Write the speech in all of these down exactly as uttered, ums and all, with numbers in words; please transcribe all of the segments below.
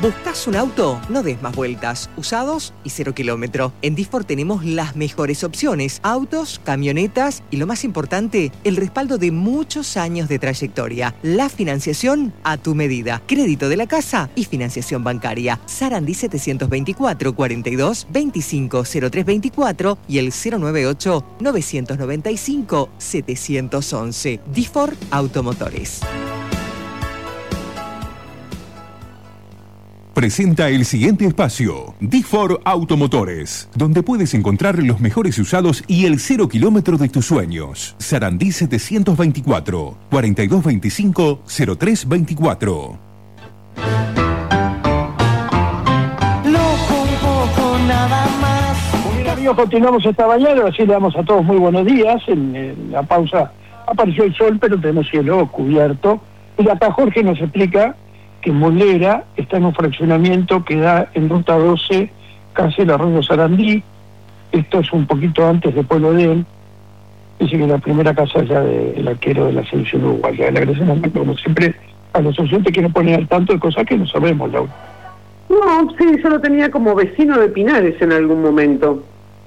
¿Buscas un auto? No des más vueltas. Usados y cero kilómetro. En Difor tenemos las mejores opciones. Autos, camionetas y lo más importante, el respaldo de muchos años de trayectoria. La financiación a tu medida. Crédito de la casa y financiación bancaria. Sarandí setecientos veinticuatro, cuarenta y dos, veinticinco, cero tres veinticuatro y el cero noventa y ocho, novecientos noventa y cinco, setecientos once. Difor Automotores. Presenta el siguiente espacio, Difor Automotores, donde puedes encontrar los mejores usados y el cero kilómetro de tus sueños. Sarandí setecientos veinticuatro, cuarenta y dos veinticinco, cero tres veinticuatro. Nada más. Bien, amigos, continuamos esta mañana, así le damos a todos muy buenos días. En, en la pausa apareció el sol, pero tenemos cielo cubierto. Y acá Jorge nos explica que Molera está en un fraccionamiento que da en ruta doce, casi el arroyo Sarandí. Esto es un poquito antes de Pueblo de él. Dice que la primera casa ya del arquero de la selección uruguaya. Le agradecemos mucho, como siempre, a los oyentes que nos ponen al tanto de cosas que no sabemos, Laura. No, sí, yo lo tenía como vecino de Pinares en algún momento.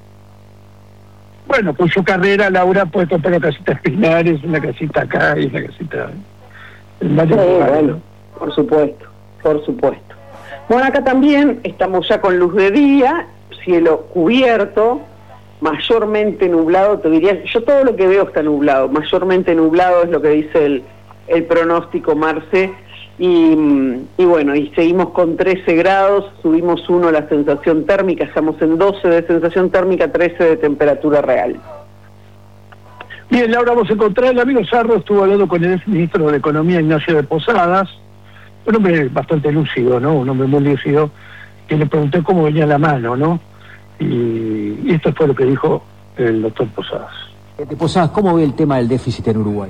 Bueno, pues su carrera, Laura, puede comprar una casita en Pinares, una casita acá y una casita en varios sí, lugares, bueno, ¿no? Por supuesto, por supuesto. Bueno, acá también estamos ya con luz de día, cielo cubierto, mayormente nublado, te diría, yo todo lo que veo está nublado, mayormente nublado es lo que dice el, el pronóstico, Marce. Y, y bueno, y seguimos con trece grados, subimos uno la sensación térmica, estamos en doce de sensación térmica, trece de temperatura real. Bien, Laura, vamos a encontrar, el amigo Sarro estuvo hablando con el ministro de Economía, Ignacio de Posadas, un hombre bastante lúcido, ¿no? Un hombre muy lúcido, que le pregunté cómo venía la mano, ¿no? Y, y esto fue lo que dijo el doctor Posadas. De Posadas, ¿cómo ve el tema del déficit en Uruguay?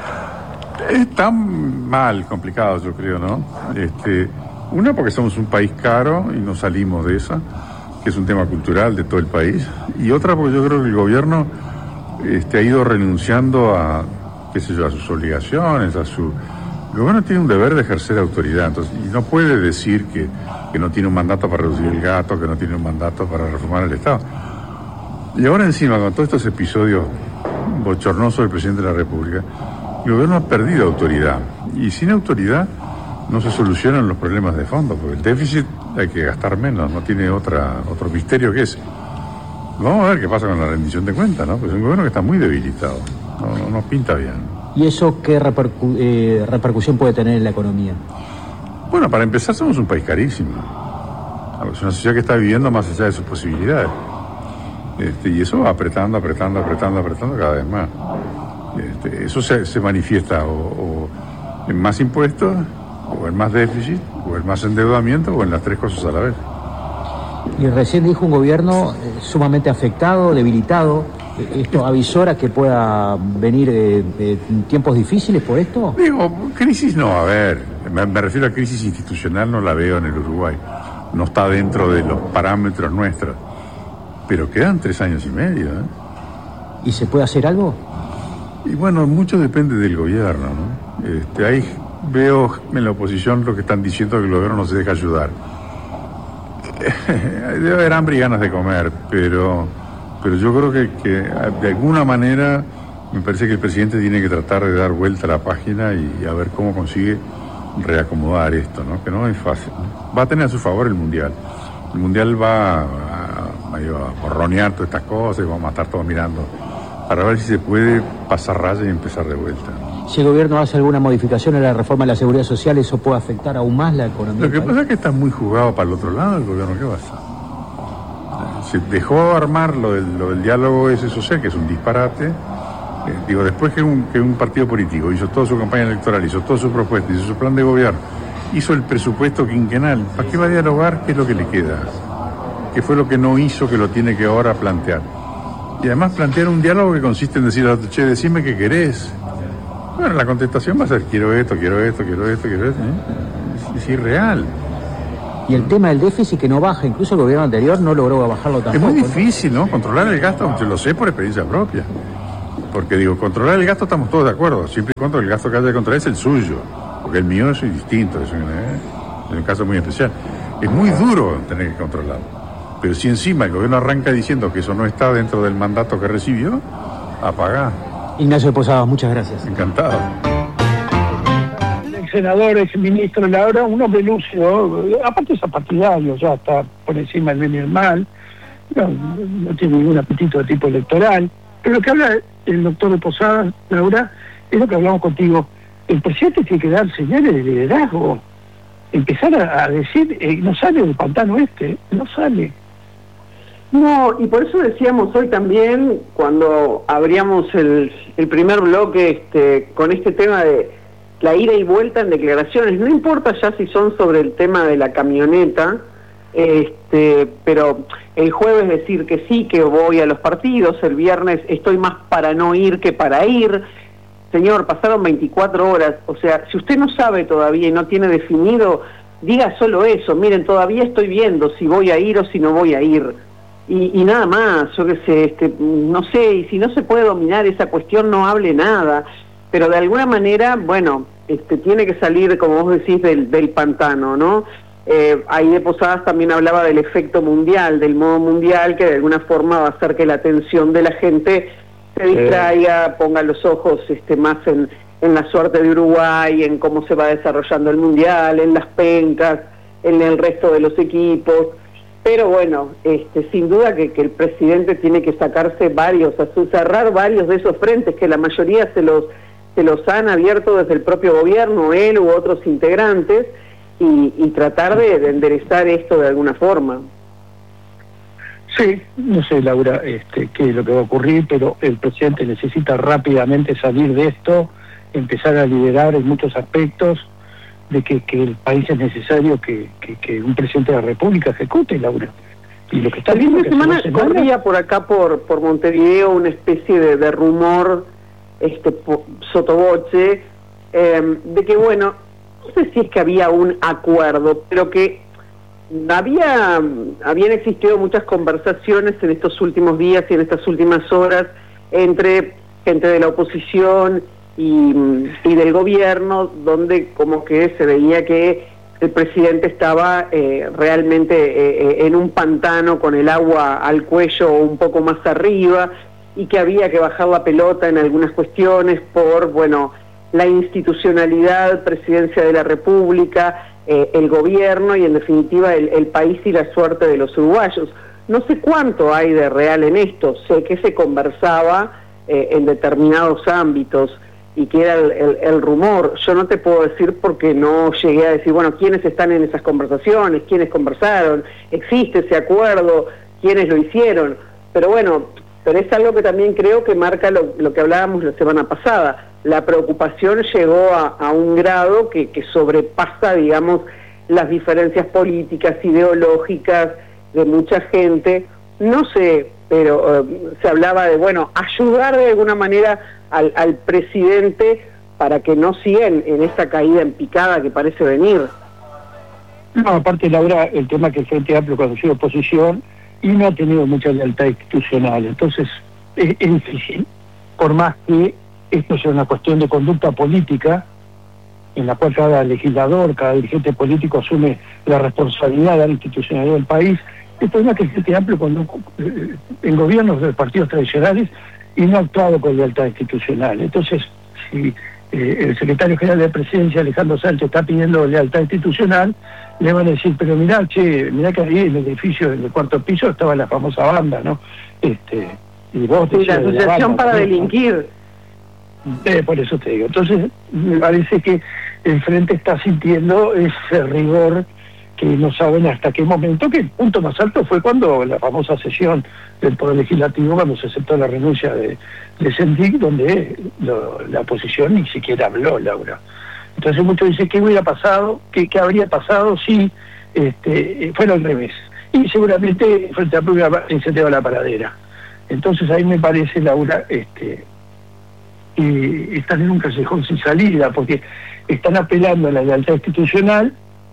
Está mal, complicado, yo creo, ¿no? Este, una, porque somos un país caro y no salimos de esa, que es un tema cultural de todo el país. Y otra, porque yo creo que el gobierno este, ha ido renunciando a, qué sé yo, a sus obligaciones, a su... El gobierno tiene un deber de ejercer autoridad, entonces, y no puede decir que, que no tiene un mandato para reducir el gasto, que no tiene un mandato para reformar el Estado. Y ahora encima, con todos estos episodios bochornosos del presidente de la República, el gobierno ha perdido autoridad, y sin autoridad no se solucionan los problemas de fondo, porque el déficit hay que gastar menos, no tiene otra otro misterio que ese. Vamos a ver qué pasa con la rendición de cuentas, ¿no? Pues es un gobierno que está muy debilitado, no, no, no pinta bien. ¿Y eso qué repercu- eh, repercusión puede tener en la economía? Bueno, para empezar somos un país carísimo, es una sociedad que está viviendo más allá de sus posibilidades, este, y eso va apretando, apretando, apretando, apretando cada vez más. Este, eso se, se manifiesta o, o en más impuestos, o en más déficit, o en más endeudamiento, o en las tres cosas a la vez. Y recién dijo un gobierno eh, sumamente afectado, debilitado. ¿Esto avisora que pueda venir eh, eh, tiempos difíciles por esto? Digo, crisis no, a ver, me, me refiero a crisis institucional, no la veo en el Uruguay. No está dentro de los parámetros nuestros. Pero quedan tres años y medio, ¿eh? ¿Y se puede hacer algo? Y bueno, mucho depende del gobierno, ¿no? Este, ahí veo en la oposición lo que están diciendo, que el gobierno no se deja ayudar. Debe haber hambre y ganas de comer, pero, pero yo creo que, que de alguna manera me parece que el presidente tiene que tratar de dar vuelta a la página y, y a ver cómo consigue reacomodar esto, ¿no? Que no es fácil, ¿no? Va a tener a su favor el Mundial. El Mundial va a, a, a borronear todas estas cosas y vamos a estar todos mirando para ver si se puede pasar raya y empezar de vuelta. Si el gobierno hace alguna modificación en la reforma de la seguridad social, ¿eso puede afectar aún más la economía? Lo que pasa es que está muy jugado para el otro lado el gobierno. ¿Qué va a hacer? Se dejó armar lo del, lo del diálogo ese social, que es un disparate. Eh, digo, después que un, que un partido político hizo toda su campaña electoral, hizo toda su propuesta, hizo su plan de gobierno, hizo el presupuesto quinquenal, ¿para qué va a dialogar? ¿Qué es lo que le queda? ¿Qué fue lo que no hizo que lo tiene que ahora plantear? Y además plantear un diálogo que consiste en decir al otro, che, decime qué querés. Bueno, la contestación va a ser, quiero esto, quiero esto, quiero esto, quiero esto. ¿eh? Es, es irreal. Y el tema del déficit que no baja, incluso el gobierno anterior no logró bajarlo tampoco. Es muy difícil, ¿no? Controlar el gasto, yo lo sé por experiencia propia. Porque digo, controlar el gasto estamos todos de acuerdo, siempre y cuando el gasto que haya que controlar es el suyo. Porque el mío es distinto. Es, ¿eh? es un caso muy especial. Es muy duro tener que controlarlo. Pero si encima el gobierno arranca diciendo que eso no está dentro del mandato que recibió, apaga. Ignacio Posadas, muchas gracias. Encantado. El senador, ex ministro Laura, un hombre lúcido, aparte es partidario, ya está por encima del bien y el mal, no, no tiene ningún apetito de tipo electoral. Pero lo que habla el doctor de Posadas, Laura, es lo que hablamos contigo. El presidente tiene que dar señales de liderazgo, empezar a, a decir, eh, no sale del pantano este, no sale. No, y por eso decíamos hoy también, cuando abríamos el, el primer bloque este, con este tema de la ida y vuelta en declaraciones, no importa ya si son sobre el tema de la camioneta, este, pero el jueves decir que sí, que voy a los partidos, el viernes estoy más para no ir que para ir. Señor, pasaron veinticuatro horas, o sea, si usted no sabe todavía y no tiene definido, diga solo eso, miren, todavía estoy viendo si voy a ir o si no voy a ir. Y, y nada más, yo qué sé, este, no sé, y si no se puede dominar esa cuestión, no hable nada, pero de alguna manera, bueno, este, tiene que salir, como vos decís, del, del pantano, ¿no? Eh, ahí de Posadas también hablaba del efecto mundial, del modo mundial, que de alguna forma va a hacer que la atención de la gente se distraiga, ponga los ojos este, más en, en la suerte de Uruguay, en cómo se va desarrollando el mundial, en las pencas, en el resto de los equipos. Pero bueno, este, sin duda que, que el presidente tiene que sacarse varios, a cerrar varios de esos frentes, que la mayoría se los, se los han abierto desde el propio gobierno, él u otros integrantes, y, y tratar de, de enderezar esto de alguna forma. Sí, no sé, Laura, este, qué es lo que va a ocurrir, pero el presidente necesita rápidamente salir de esto, empezar a liderar en muchos aspectos, de que, que el país es necesario que, que, que un presidente de la República ejecute, Laura. Y lo que está el fin de semana semana... corría por acá, por, por Montevideo, una especie de, de rumor este, sotoboche, eh, de que, bueno, no sé si es que había un acuerdo, pero que había habían existido muchas conversaciones en estos últimos días y en estas últimas horas entre gente de la oposición y, y del gobierno, donde como que se veía que el presidente estaba eh, realmente eh, en un pantano con el agua al cuello o un poco más arriba, y que había que bajar la pelota en algunas cuestiones por, bueno, la institucionalidad, presidencia de la República, eh, el gobierno y en definitiva el, el país y la suerte de los uruguayos. No sé cuánto hay de real en esto, sé que se conversaba eh, en determinados ámbitos y que era el, el, el rumor. Yo no te puedo decir porque no llegué a decir, bueno, quiénes están en esas conversaciones, quiénes conversaron, existe ese acuerdo, quiénes lo hicieron, pero bueno, pero es algo que también creo que marca lo, lo que hablábamos la semana pasada. La preocupación llegó a, a un grado que, que sobrepasa, digamos, las diferencias políticas, ideológicas de mucha gente. No sé, pero uh, se hablaba de, bueno, ayudar de alguna manera al, al presidente para que no siga en, en esta caída en picada que parece venir. No, aparte, Laura, el tema que el Frente Amplio cuando ha sido oposición y no ha tenido mucha lealtad institucional, entonces es, es difícil, por más que esto sea una cuestión de conducta política, en la cual cada legislador, cada dirigente político asume la responsabilidad de la institucionalidad del país. El problema es que el Frente Amplio cuando, eh, en gobiernos de partidos tradicionales y no ha actuado con lealtad institucional. Entonces, si eh, el secretario general de Presidencia, Alejandro Sánchez, está pidiendo lealtad institucional, le van a decir, pero mirá, che, mirá que ahí en el edificio del cuarto piso estaba la famosa banda, ¿no? Este, y vos sí, la asociación para delinquir. Eh, por eso te digo. Entonces, me parece que el Frente está sintiendo ese rigor que no saben hasta qué momento, que el punto más alto fue cuando la famosa sesión del Poder Legislativo, cuando se aceptó la renuncia de, de Sendic, donde lo, la oposición ni siquiera habló, Laura. Entonces muchos dicen, ¿qué hubiera pasado? ¿Qué, qué habría pasado si este, fuera al revés? Y seguramente el Frente Amplio hubiera incendiado la paradera. Entonces ahí me parece, Laura, este, que están en un callejón sin salida, porque están apelando a la lealtad institucional.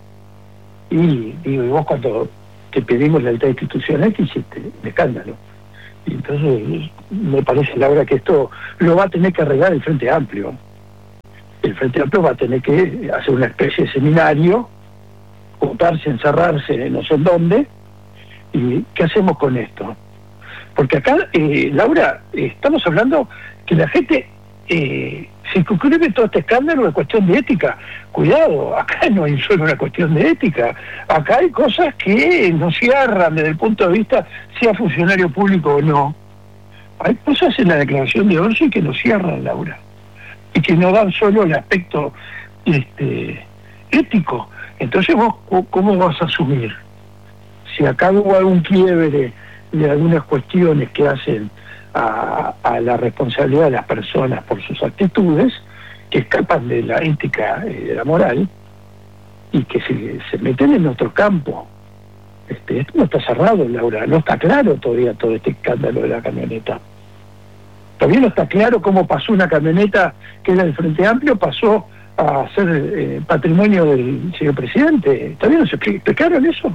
Y digo, y vos cuando te pedimos lealtad institucional, ¿qué hiciste? Un escándalo. Y entonces me parece, Laura, que esto lo va a tener que arreglar el Frente Amplio. El Frente Amplio va a tener que hacer una especie de seminario juntarse, encerrarse, no sé en dónde. ¿Y qué hacemos con esto? Porque acá, eh, Laura, eh, estamos hablando que la gente eh, circunscribe todo este escándalo de cuestión de ética. Cuidado, acá no hay solo una cuestión de ética. Acá hay cosas que nos cierran desde el punto de vista, sea funcionario público o no. Hay cosas en la declaración de Orsi que nos cierran, Laura, y que no dan solo el aspecto este, ético. Entonces vos, ¿cómo vas a asumir? Si acá hubo algún quiebre de algunas cuestiones que hacen a, a la responsabilidad de las personas por sus actitudes, que escapan de la ética y de la moral, y que se, se meten en otro campo. Este, esto no está cerrado, Laura, no está claro todavía todo este escándalo de la camioneta. Todavía no está claro cómo pasó una camioneta que era del Frente Amplio, pasó a ser eh, patrimonio del señor presidente. ¿Todavía no se explicaron eso?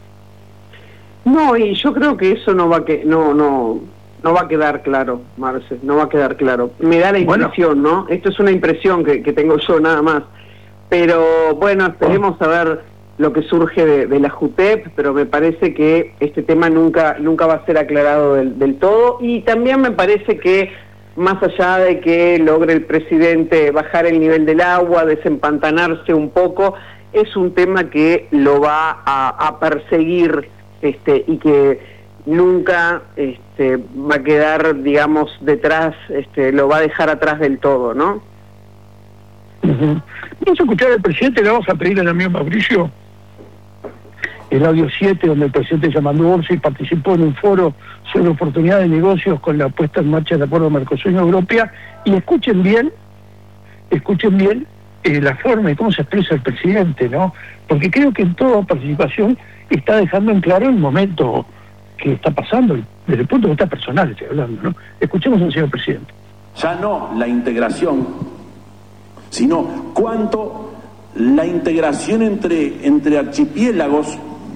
No, y yo creo que eso no va a que no no no va a quedar claro, Marce, no va a quedar claro. Me da la impresión, bueno. ¿no? Esto es una impresión que, que tengo yo nada más. Pero bueno, esperemos a ver lo que surge de, de la JUTEP, pero me parece que este tema nunca nunca va a ser aclarado del, del todo, y también me parece que más allá de que logre el presidente bajar el nivel del agua, desempantanarse un poco, es un tema que lo va a, a perseguir este y que nunca este va a quedar, digamos, detrás, este lo va a dejar atrás del todo, ¿no? Uh-huh. Vamos a escuchar al presidente, le vamos a pedir al amigo Mauricio el audio siete, donde el presidente llamando Orsi participó en un foro sobre oportunidad de negocios con la puesta en marcha del acuerdo Mercosur-Europea, y escuchen bien, escuchen bien eh, la forma y cómo se expresa el presidente, ¿no? Porque creo que en toda participación está dejando en claro el momento que está pasando, desde el punto de vista personal estoy hablando, ¿no? Escuchemos al señor presidente. Ya no la integración, sino cuánto la integración entre, entre archipiélagos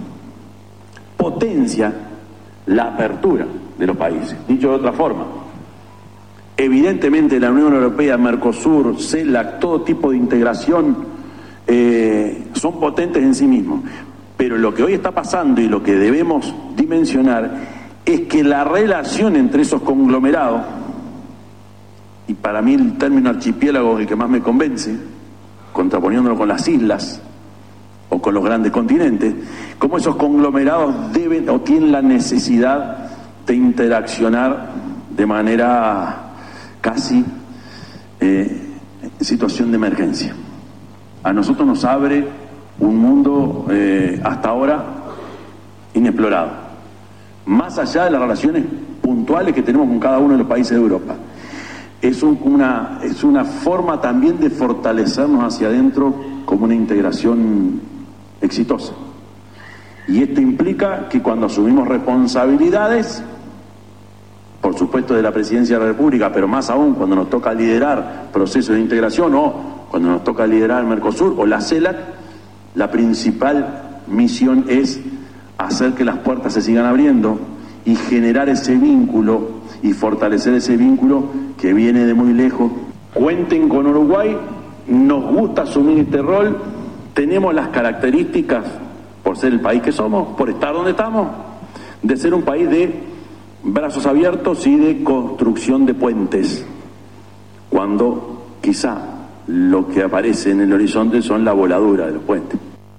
potencia la apertura de los países. Dicho de otra forma, evidentemente la Unión Europea, Mercosur, CELAC, todo tipo de integración eh, son potentes en sí mismos. Pero lo que hoy está pasando y lo que debemos dimensionar es que la relación entre esos conglomerados, y para mí el término archipiélago es el que más me convence, contraponiéndolo con las islas o con los grandes continentes, como esos conglomerados deben o tienen la necesidad de interaccionar de manera casi eh, en situación de emergencia. A nosotros nos abre un mundo eh, hasta ahora inexplorado, más allá de las relaciones puntuales que tenemos con cada uno de los países de Europa. Es, un, una, es una forma también de fortalecernos hacia adentro como una integración exitosa. Y esto implica que cuando asumimos responsabilidades, por supuesto de la Presidencia de la República, pero más aún cuando nos toca liderar procesos de integración o cuando nos toca liderar el Mercosur o la CELAC, la principal misión es hacer que las puertas se sigan abriendo y generar ese vínculo y fortalecer ese vínculo que viene de muy lejos. Cuenten con Uruguay, nos gusta asumir este rol, tenemos las características, por ser el país que somos, por estar donde estamos, de ser un país de brazos abiertos y de construcción de puentes, cuando quizá lo que aparece en el horizonte son la voladura de los puentes.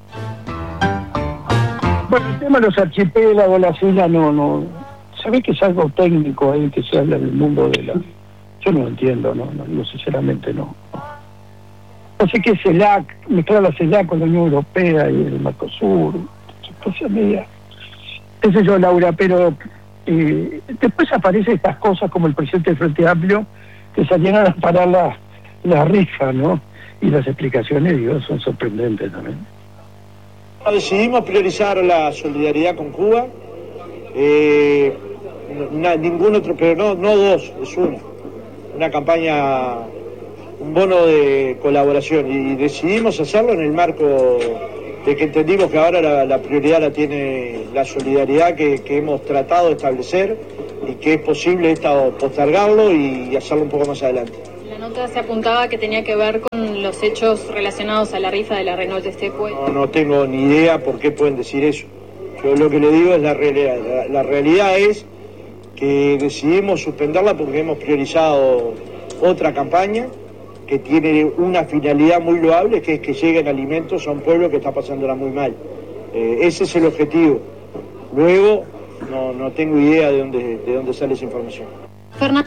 Bueno, el tema de los archipiélagos, las islas, no, no, sabés que es algo técnico ahí que se habla en el mundo de la... Yo no lo entiendo, no, no, no sinceramente no. No sé qué es CELAC, mezclar la CELAC con la Unión Europea y el Mercosur, cosas medias, qué sé yo, Laura, pero eh, después aparecen estas cosas como el presidente del Frente Amplio, que salieron a parar la, la rifa, ¿no? Y las explicaciones, digo, son sorprendentes también. Decidimos priorizar la solidaridad con Cuba, eh, na, ningún otro, pero no, no dos, es uno, una campaña, un bono de colaboración, y decidimos hacerlo en el marco de que entendimos que ahora la, la prioridad la tiene la solidaridad que, que hemos tratado de establecer y que es posible esta, postergarlo y hacerlo un poco más adelante. La nota se apuntaba que tenía que ver con en los hechos relacionados a la rifa de la Renault Stepway? No, no tengo ni idea por qué pueden decir eso. Yo lo que le digo es la realidad. La, la realidad es que decidimos suspenderla porque hemos priorizado otra campaña que tiene una finalidad muy loable, que es que lleguen alimentos a un pueblo que está pasándola muy mal. Eh, ese es el objetivo. Luego, no, no tengo idea de dónde, de dónde sale esa información. Fernando.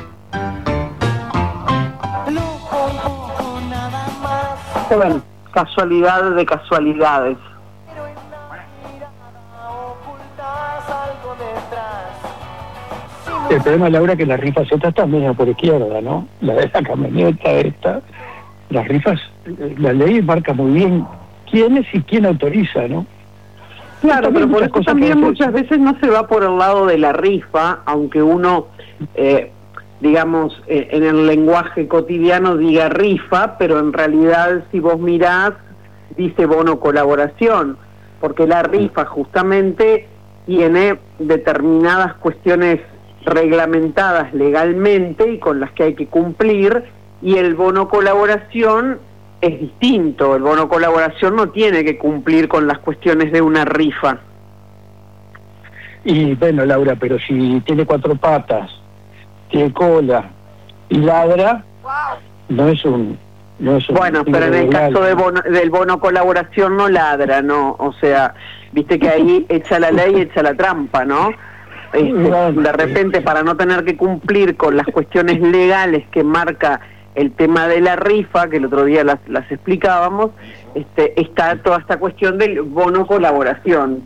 Bueno, casualidad de casualidades. El problema, Laura, que las rifas estas también por izquierda, ¿no? La de la camioneta esta, las rifas, la ley marca muy bien quién es y quién autoriza, ¿no? Claro, pero por eso también muchas veces no se va por el lado de la rifa, aunque uno, eh, digamos, eh, en el lenguaje cotidiano diga rifa, pero en realidad si vos mirás, dice bono colaboración, porque la rifa justamente tiene determinadas cuestiones reglamentadas legalmente y con las que hay que cumplir, y el bono colaboración es distinto. El bono colaboración no tiene que cumplir con las cuestiones de una rifa. Y bueno, Laura, pero si tiene cuatro patas, tiene cola y ladra, no es un... No es un bueno, pero en el caso de bono, del bono colaboración no ladra, ¿no? O sea, viste que ahí echa la ley, echa la trampa, ¿no? Este, de repente, para no tener que cumplir con las cuestiones legales que marca el tema de la rifa, que el otro día las, las explicábamos, este, está toda esta cuestión del bono colaboración.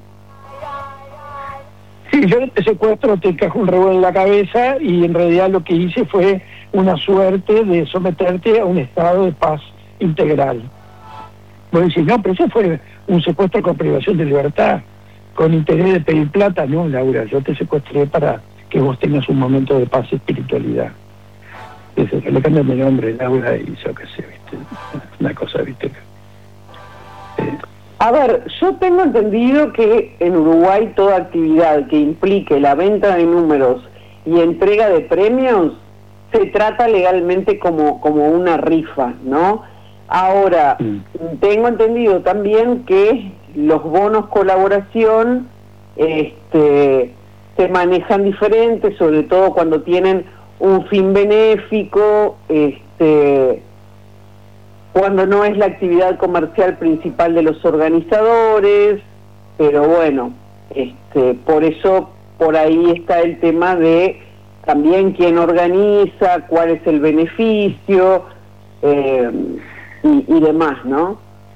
Sí, yo en este secuestro te encajo un revuelo en la cabeza y en realidad lo que hice fue una suerte de someterte a un estado de paz integral. Vos decís, no, pero eso fue un secuestro con privación de libertad, con interés de pedir plata. No, Laura, yo te secuestré para que vos tengas un momento de paz y espiritualidad. Eso, le cambian de nombre, Laura, y yo qué sé, viste, una cosa, viste. Eh. A ver, yo tengo entendido que en Uruguay toda actividad que implique la venta de números y entrega de premios se trata legalmente como, como una rifa, ¿no? Ahora, mm. tengo entendido también que los bonos colaboración este, se manejan diferentes, sobre todo cuando tienen un fin benéfico, este, cuando no es la actividad comercial principal de los organizadores, pero bueno, este, por eso por ahí está el tema de también quién organiza, cuál es el beneficio eh, y, y demás, ¿no?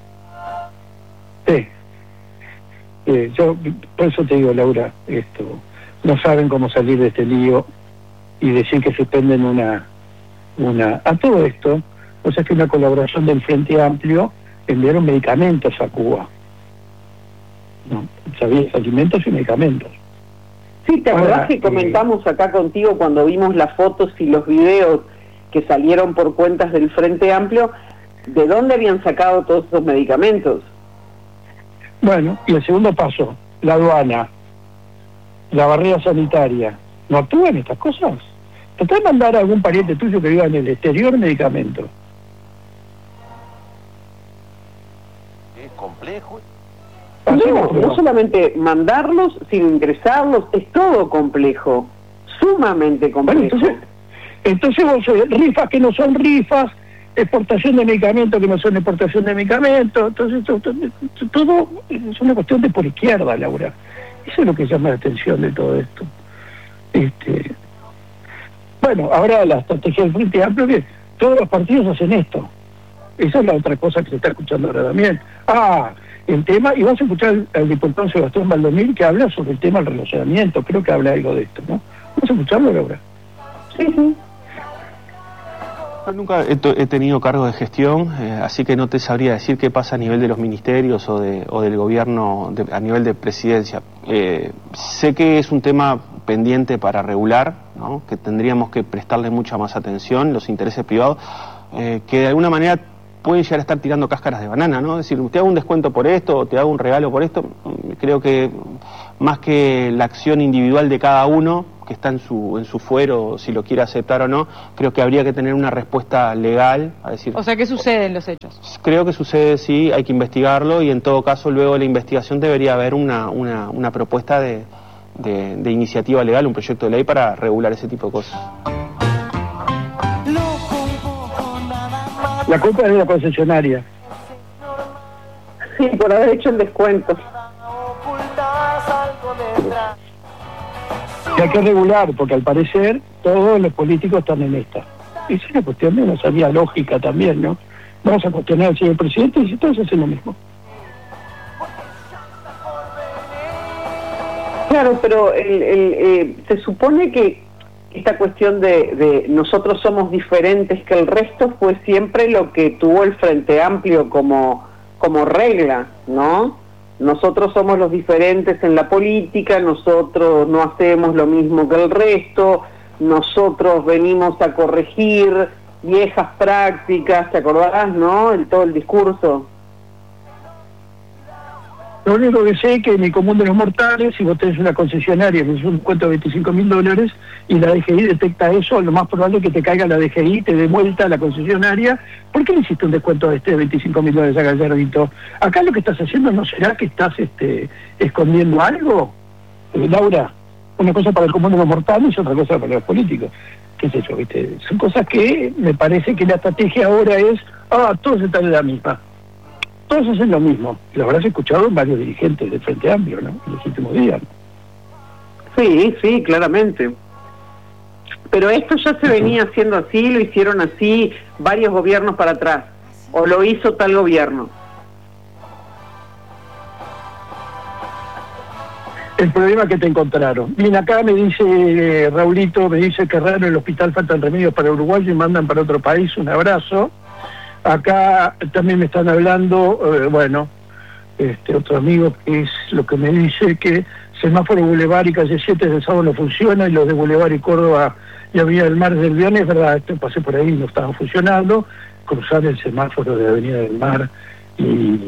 Sí. Eh, yo por eso te digo, Laura, esto, no saben cómo salir de este lío y decir que suspenden una, una... A todo esto, o sea que una colaboración del Frente Amplio enviaron medicamentos a Cuba. ¿No? ¿Sabías? Alimentos y medicamentos. Sí, ¿te acordás que comentamos acá contigo cuando vimos las fotos y los videos que salieron por cuentas del Frente Amplio? ¿De dónde habían sacado todos esos medicamentos? Bueno, y el segundo paso, la aduana, la barrera sanitaria, ¿no actúan estas cosas? Tratá de mandar a algún pariente tuyo que viva en el exterior medicamentos. Es complejo. No, no solamente mandarlos, sino ingresarlos, es todo complejo, sumamente complejo. Bueno, entonces, entonces vos, rifas que no son rifas, exportación de medicamentos que no son exportación de medicamentos, entonces todo, todo, todo es una cuestión de por izquierda, Laura. Eso es lo que llama la atención de todo esto. Este, bueno, ahora la estrategia del Frente Amplio, que todos los partidos hacen esto. Esa es la otra cosa que se está escuchando ahora también. Ah, el tema, y vas a escuchar al, al diputado Sebastián Valdomir que habla sobre el tema del relacionamiento, creo que habla algo de esto, ¿no? ¿Vamos a escucharlo, Laura? Sí, sí. Yo nunca he, he tenido cargo de gestión, eh, así que no te sabría decir qué pasa a nivel de los ministerios o, de, o del gobierno de, a nivel de presidencia. Eh, sé que es un tema pendiente para regular, ¿no? Que tendríamos que prestarle mucha más atención, los intereses privados, eh, que de alguna manera pueden llegar a estar tirando cáscaras de banana, ¿no? Es decir, te hago un descuento por esto, o te hago un regalo por esto. Creo que más que la acción individual de cada uno, que está en su en su fuero, si lo quiere aceptar o no. Creo que habría que tener una respuesta legal, a decir... O sea, ¿qué sucede en los hechos? Creo que sucede, sí, hay que investigarlo y en todo caso luego de la investigación debería haber una, una, una propuesta de, de, de iniciativa legal, un proyecto de ley para regular ese tipo de cosas. La culpa es de la concesionaria. Sí, por haber hecho el descuento. Que hay que regular, porque al parecer todos los políticos están en esta. Es una cuestión de una salida lógica también, ¿no? Vamos a cuestionar al señor presidente y si todos hacen lo mismo. Claro, pero el, el, eh, se supone que esta cuestión de, de nosotros somos diferentes que el resto fue siempre lo que tuvo el Frente Amplio como, como regla, ¿no? Nosotros somos los diferentes en la política, nosotros no hacemos lo mismo que el resto, nosotros venimos a corregir viejas prácticas, ¿te acordás, no? El, todo el discurso. Lo único que sé es que en el común de los mortales, si vos tenés una concesionaria que es un descuento de veinticinco mil dólares y la D G I detecta eso, lo más probable es que te caiga la D G I, te dé vuelta a la concesionaria. ¿Por qué le hiciste un descuento de este de veinticinco mil dólares a Gallardito? Acá lo que estás haciendo, ¿no será que estás este, escondiendo algo? Eh, Laura, una cosa para el común de los mortales y otra cosa para los políticos. ¿Qué es eso, viste? Son cosas que me parece que la estrategia ahora es, ah, todos están en la misma. Todos hacen lo mismo. Lo habrás escuchado en varios dirigentes del Frente Amplio, ¿no? En los últimos días. Sí, sí, claramente. Pero esto ya se venía haciendo así, lo hicieron así varios gobiernos para atrás. ¿O lo hizo tal gobierno? El problema que te encontraron. Bien, acá me dice eh, Raulito, me dice que raro en el hospital faltan remedios para Uruguay y mandan para otro país. Un abrazo. Acá también me están hablando, eh, bueno, este otro amigo que es lo que me dice que semáforo Boulevard y calle siete del sábado no funciona y los de Boulevard y Córdoba y Avenida del Mar del viernes, es verdad, esto pasé por ahí y no estaban funcionando. Cruzar el semáforo de Avenida del Mar y,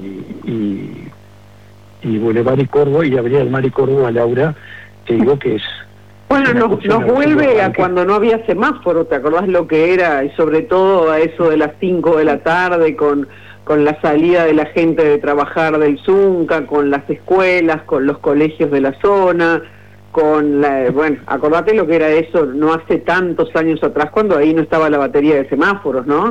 y, y Boulevard y Córdoba y Avenida del Mar y Córdoba, Laura, te digo que es... Bueno, nos, nos vuelve a cuando no había semáforo, ¿te acordás lo que era? Y sobre todo a eso de las cinco de la tarde, con, con la salida de la gente de trabajar del Zunca, con las escuelas, con los colegios de la zona, con la... Bueno, acordate lo que era eso no hace tantos años atrás, cuando ahí no estaba la batería de semáforos, ¿no?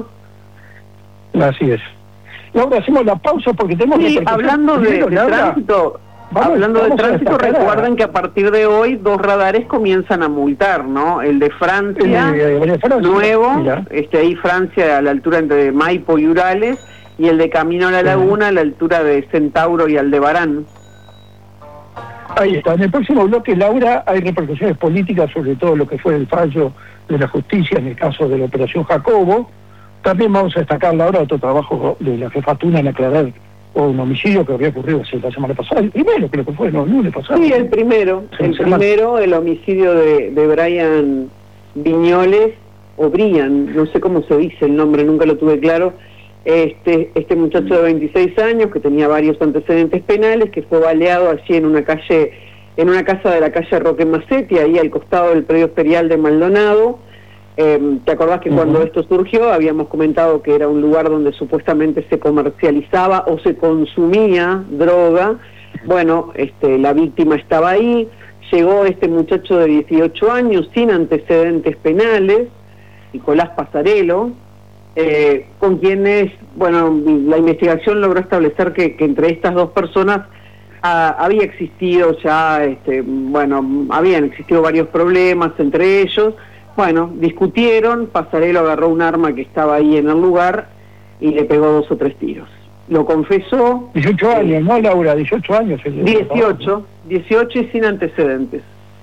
Así es. Y ahora hacemos la pausa porque tenemos sí, que... hablando de, de tránsito... Vamos, Hablando vamos de tránsito, recuerden que a partir de hoy dos radares comienzan a multar, ¿no? El de Francia, el de Francia nuevo, mira. este ahí Francia a la altura entre Maipo y Urales, y el de Camino a la Laguna a la altura de Centauro y Aldebarán. Ahí está. En el próximo bloque, Laura, hay repercusiones políticas sobre todo lo que fue el fallo de la justicia en el caso de la Operación Jacobo. También vamos a destacar, Laura, otro trabajo de la jefatura en aclarar o un homicidio que había ocurrido la semana pasada, el primero creo que fue, no, el lunes pasado. Sí, el primero, sí, el primero, el homicidio de, de Brian Viñoles, o Brian, no sé cómo se dice el nombre, nunca lo tuve claro, este este muchacho de veintiséis años que tenía varios antecedentes penales, que fue baleado allí en una calle, en una casa de la calle Roque Macetti, ahí al costado del predio ferial de Maldonado. Eh, ¿Te acordás que uh-huh. cuando esto surgió habíamos comentado que era un lugar donde supuestamente se comercializaba o se consumía droga? Bueno, este, la víctima estaba ahí, llegó este muchacho de dieciocho años sin antecedentes penales, Nicolás Pasarelo, eh, con quienes, bueno, la investigación logró establecer que, que entre estas dos personas ah, había existido ya, este, bueno, habían existido varios problemas entre ellos. Bueno, discutieron, Pasarelo agarró un arma que estaba ahí en el lugar y le pegó dos o tres tiros. Lo confesó. dieciocho años, ¿no, Laura? dieciocho años. dieciocho, dieciocho y sin antecedentes.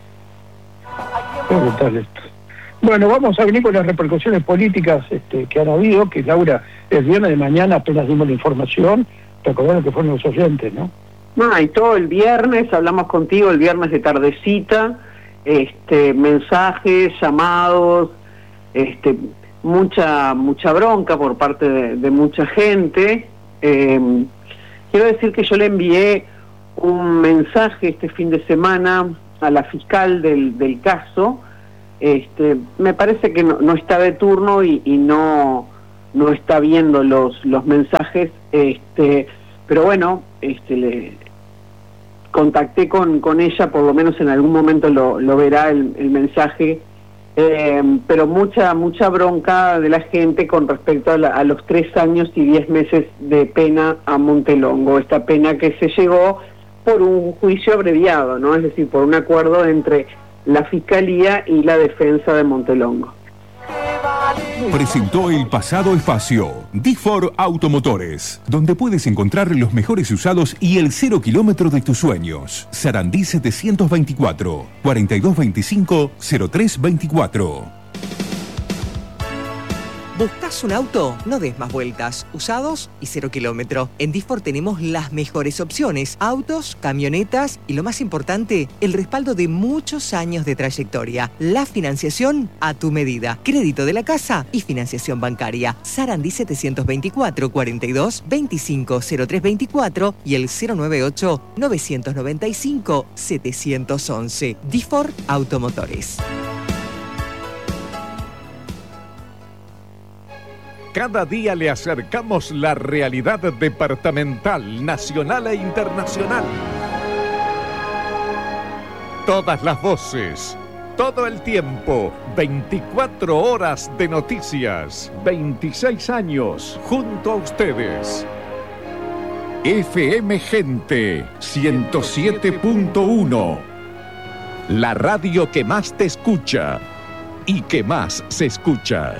Bueno, vamos a venir con las repercusiones políticas este, que han habido, que Laura, el viernes de mañana apenas dimos la información, te acordaron que fueron los oyentes, ¿no? No, y todo el viernes, hablamos contigo el viernes de tardecita, este mensajes, llamados, este mucha mucha bronca por parte de, de mucha gente. Eh, quiero decir que yo le envié un mensaje este fin de semana a la fiscal del, del caso, este, me parece que no, no está de turno y, y no, no está viendo los, los mensajes, este, pero bueno, este, le contacté con, con ella, por lo menos en algún momento lo, lo verá el, el mensaje, eh, pero mucha mucha bronca de la gente con respecto a, la, a los tres años y diez meses de pena a Montelongo, esta pena que se llegó por un juicio abreviado, ¿no? Es decir, por un acuerdo entre la Fiscalía y la defensa de Montelongo. Presentó el pasado espacio Difor Automotores, donde puedes encontrar los mejores usados y el cero kilómetro de tus sueños. Sarandí setecientos veinticuatro, cuarenta y dos veinticinco, cero tres veinticuatro. ¿Buscas un auto? No des más vueltas. Usados y cero kilómetro. En Difor tenemos las mejores opciones. Autos, camionetas y lo más importante, el respaldo de muchos años de trayectoria. La financiación a tu medida. Crédito de la casa y financiación bancaria. Sarandí setecientos veinticuatro, cuarenta y dos veinticinco, cero tres veinticuatro y el cero noventa y ocho, novecientos noventa y cinco, setecientos once. Difor Automotores. Cada día le acercamos la realidad departamental, nacional e internacional. Todas las voces, todo el tiempo, veinticuatro horas de noticias, veintiséis años junto a ustedes. F M Gente ciento siete punto uno, la radio que más te escucha y que más se escucha.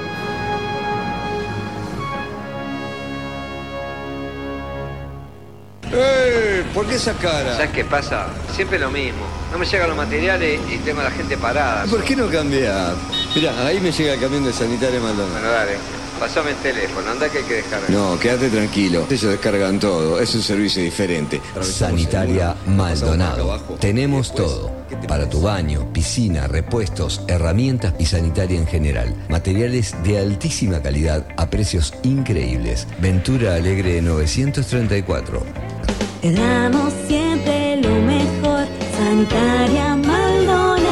¡Eh! ¿Por qué esa cara? ¿Sabes qué pasa? Siempre lo mismo. No me llegan los materiales y tengo a la gente parada. ¿Por qué no cambiar? Mirá, ahí me llega el camión de Sanitaria Maldonado. Bueno, dale. Pasame el teléfono. Anda que hay que descargar. No, quédate tranquilo. Ellos descargan todo. Es un servicio diferente. Sanitaria Maldonado. Tenemos todo. Para tu baño, piscina, repuestos, herramientas y sanitaria en general. Materiales de altísima calidad a precios increíbles. Ventura Alegre novecientos treinta y cuatro. Te damos siempre lo mejor, Sanitaria Maldonado.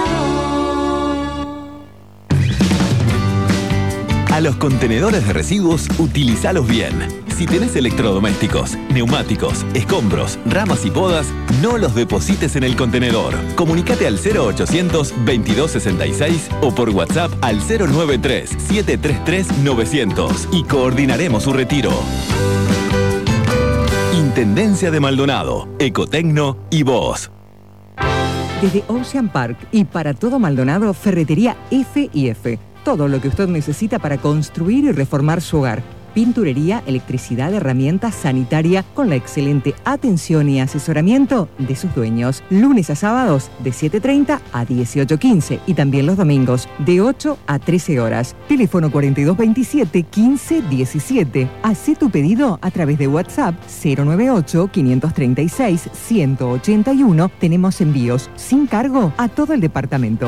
A los contenedores de residuos, utilizalos bien. Si tenés electrodomésticos, neumáticos, escombros, ramas y podas, no los deposites en el contenedor. Comunicate al cero ochocientos, veintidós sesenta y seis o por WhatsApp al cero noventa y tres, setecientos treinta y tres, novecientos y coordinaremos su retiro. Intendencia de Maldonado, Ecotecno y vos. Desde Ocean Park y para todo Maldonado, Ferretería F y F. Todo lo que usted necesita para construir y reformar su hogar. Pinturería, electricidad, herramientas, sanitaria, con la excelente atención y asesoramiento de sus dueños. Lunes a sábados de siete treinta a dieciocho quince y también los domingos de ocho a trece horas. Teléfono cuarenta y dos veintisiete, quince diecisiete. Hacé tu pedido a través de WhatsApp cero noventa y ocho, quinientos treinta y seis, ciento ochenta y uno. Tenemos envíos sin cargo a todo el departamento.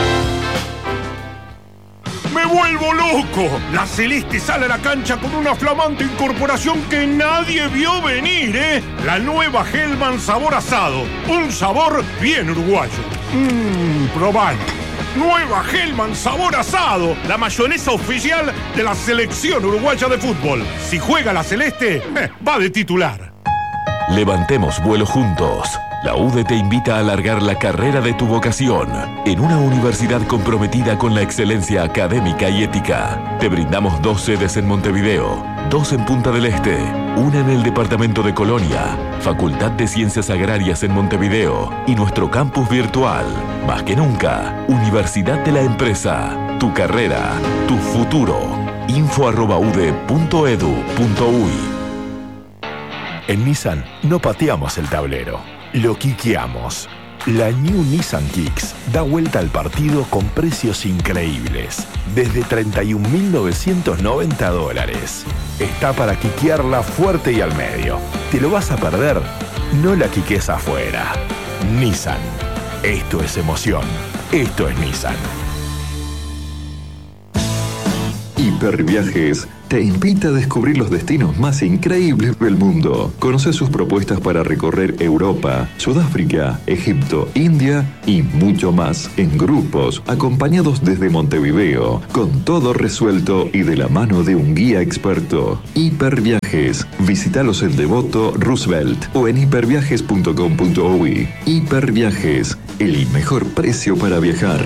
¡Me vuelvo loco! La Celeste sale a la cancha con una flamante incorporación que nadie vio venir, ¿eh? La nueva Hellman sabor asado. Un sabor bien uruguayo. Mmm, probalo. Nueva Hellman sabor asado. La mayonesa oficial de la selección uruguaya de fútbol. Si juega la Celeste, eh, va de titular. Levantemos vuelo juntos. La U D E te invita a alargar la carrera de tu vocación en una universidad comprometida con la excelencia académica y ética. Te brindamos dos sedes en Montevideo, dos en Punta del Este, una en el departamento de Colonia, Facultad de Ciencias Agrarias en Montevideo y nuestro campus virtual. Más que nunca, Universidad de la Empresa. Tu carrera, tu futuro. info arroba u d e punto edu punto u y. En Nissan no pateamos el tablero, lo quiqueamos. La New Nissan Kicks da vuelta al partido con precios increíbles. Desde treinta y un mil novecientos noventa dólares. Está para quiquearla fuerte y al medio. ¿Te lo vas a perder? No la quiques afuera. Nissan. Esto es emoción. Esto es Nissan. Hiperviajes te invita a descubrir los destinos más increíbles del mundo. Conoce sus propuestas para recorrer Europa, Sudáfrica, Egipto, India y mucho más en grupos, acompañados desde Montevideo, con todo resuelto y de la mano de un guía experto. Hiperviajes. Visítalos en Devoto, Roosevelt o en hiperviajes punto com punto uy. Hiperviajes, el mejor precio para viajar.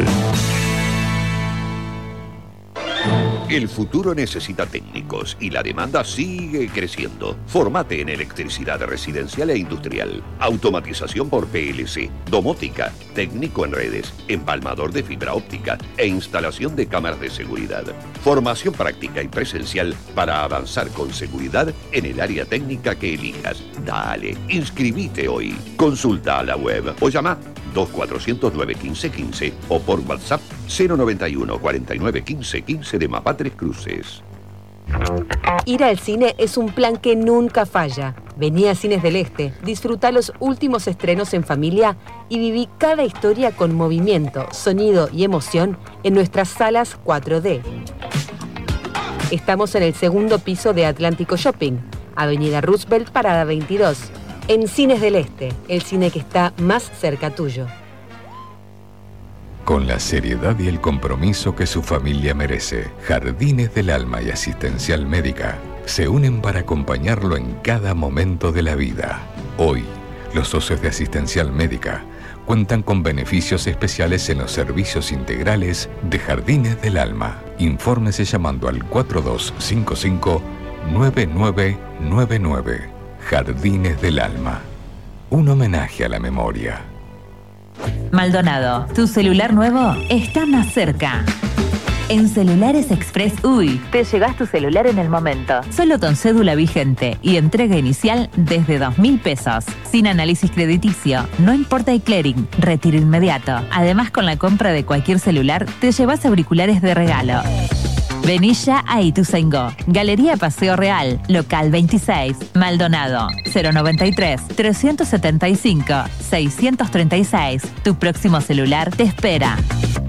El futuro necesita técnicos y la demanda sigue creciendo. Formate en electricidad residencial e industrial, automatización por P L C, domótica, técnico en redes, empalmador de fibra óptica e instalación de cámaras de seguridad. Formación práctica y presencial para avanzar con seguridad en el área técnica que elijas. Dale, inscribite hoy. Consulta a la web o llama dos cuatrocientos nueve quince quince o por WhatsApp cero noventa y uno cuarenta y nueve quince quince de Mapá Tres Cruces. Ir al cine es un plan que nunca falla. Vení a Cines del Este, disfruta los últimos estrenos en familia y viví cada historia con movimiento, sonido y emoción en nuestras salas cuatro D. Estamos en el segundo piso de Atlántico Shopping, Avenida Roosevelt, Parada veintidós. En Cines del Este, el cine que está más cerca tuyo. Con la seriedad y el compromiso que su familia merece, Jardines del Alma y Asistencial Médica se unen para acompañarlo en cada momento de la vida. Hoy, los socios de Asistencial Médica cuentan con beneficios especiales en los servicios integrales de Jardines del Alma. Infórmese llamando al cuatro dos cinco cinco nueve nueve nueve nueve. Jardines del Alma. Un homenaje a la memoria. Maldonado, tu celular nuevo está más cerca. En Celulares Express U Y te llevas tu celular en el momento. Solo con cédula vigente y entrega inicial desde dos mil pesos. Sin análisis crediticio, no importa el clearing, retiro inmediato. Además, con la compra de cualquier celular, te llevas auriculares de regalo. Vení ya a Ituzaingó, Galería Paseo Real, local veintiséis, Maldonado, cero noventa y tres, trescientos setenta y cinco, seiscientos treinta y seis. Tu próximo celular te espera.